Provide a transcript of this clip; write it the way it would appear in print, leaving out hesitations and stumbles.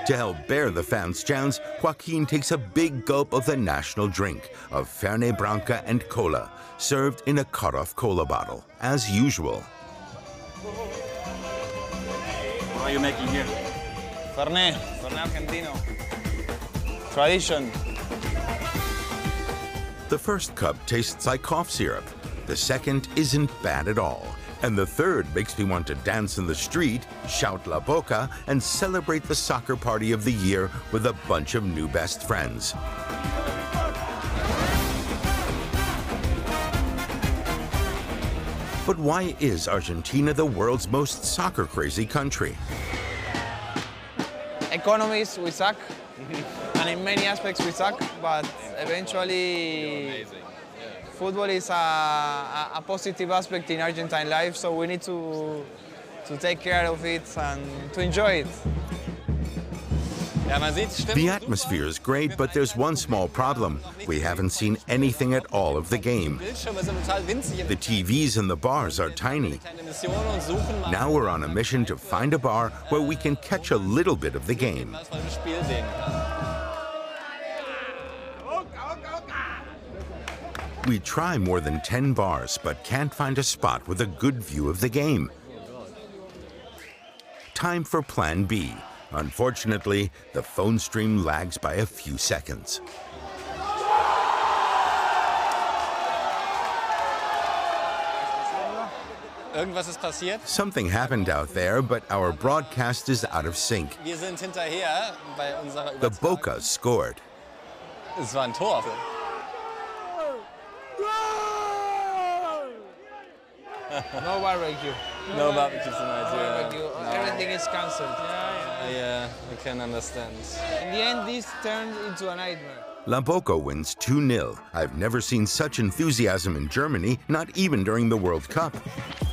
To help bear the fans' chants, Joaquin takes a big gulp of the national drink of Fernet Branca and Cola, served in a cut-off cola bottle, as usual. What are you making here? Fernet Argentino. Tradition. The first cup tastes like cough syrup. The second isn't bad at all. And the third makes me want to dance in the street, shout La Boca, and celebrate the soccer party of the year with a bunch of new best friends. But why is Argentina the world's most soccer-crazy country? Economies, we suck. And in many aspects we suck, but eventually football is a positive aspect in Argentine life, so we need to take care of it and to enjoy it. The atmosphere is great, but there's one small problem. We haven't seen anything at all of the game. The TVs in the bars are tiny. Now we're on a mission to find a bar where we can catch a little bit of the game. We try more than 10 bars, but can't find a spot with a good view of the game. Time for Plan B. Unfortunately, the phone stream lags by a few seconds. Something happened out there, but our broadcast is out of sync. The Boca scored. Es war ein Tor. No barbecue. No barbecue tonight, No yeah. barbecue. Everything is cancelled. Yeah, I can understand. In the end, this turned into a nightmare. La Boca wins 2-0. I've never seen such enthusiasm in Germany, not even during the World Cup.